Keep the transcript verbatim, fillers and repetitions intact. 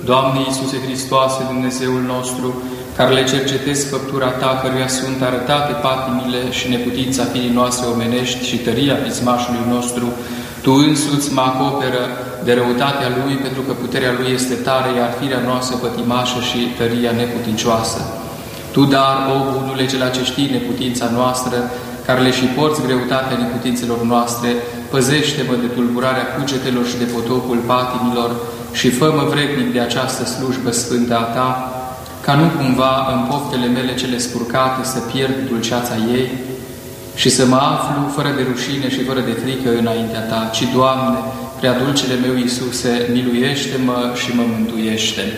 Doamne Iisuse Hristoase, Dumnezeul nostru, care le cercetezi făptura Ta, căruia sunt arătate patimile și neputința firii noastre omenești și tăria pismașului nostru, Tu însuți mă acoperă de răutatea Lui, pentru că puterea Lui este tare, iar firea noastră pătimașă și tăria neputincioasă. Tu, dar, o Bunule, cela ce știi neputința noastră, care le și porți greutatea neputințelor noastre, păzește-mă de tulburarea cugetelor și de potopul patimilor și fă-mă vrednic de această slujbă sfântă a Ta, ca nu cumva în poftele mele cele spurcate să pierd dulceața ei și să mă aflu fără de rușine și fără de frică înaintea Ta, ci, Doamne, prea dulcele meu Iisuse, miluiește-mă și mă mântuiește.